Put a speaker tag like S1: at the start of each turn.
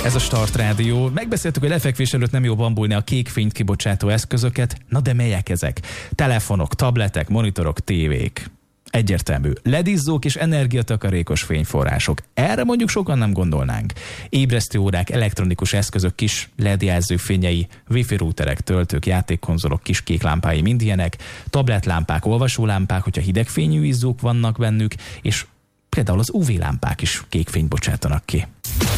S1: Ez a Start Rádió. Megbeszéltük, hogy lefekvés előtt nem jó bambulni a kék fényt kibocsátó eszközöket. Na de melyek ezek? Telefonok, tabletek, monitorok, tévék. Egyértelmű. LED-izzók és energiatakarékos fényforrások. Erre mondjuk sokan nem gondolnánk. Ébresztőórák, elektronikus eszközök, kis LED jelzőfényei, wifi routerek, töltők, játékkonzolok, kis kék lámpái, mind ilyenek, tabletlámpák, olvasólámpák, hogyha hidegfényű izzók vannak bennük, és például az UV lámpák is kék fényt bocsátanak ki.